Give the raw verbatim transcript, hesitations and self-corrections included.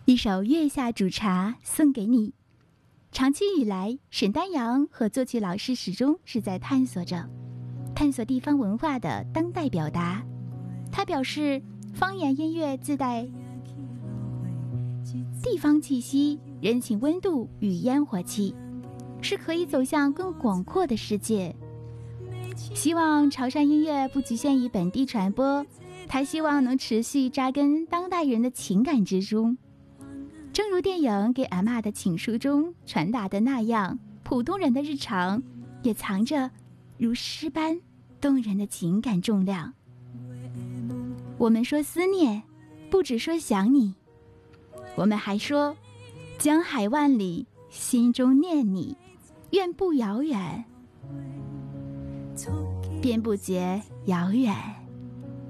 一首月下煮茶送给你。长期以来，沈丹阳和作曲老师始终是在探索着探索地方文化的当代表达。他表示，方言音乐自带地方气息、人情温度与烟火气，是可以走向更广阔的世界。希望潮汕音乐不局限于本地传播，他希望能持续扎根当代人的情感之中。正如电影《给阿嬷的情书》中传达的那样，普通人的日常也藏着如诗般动人的情感重量。我们说思念，不只说想你，我们还说江海万里，心中念你，愿不遥远，便不觉遥远。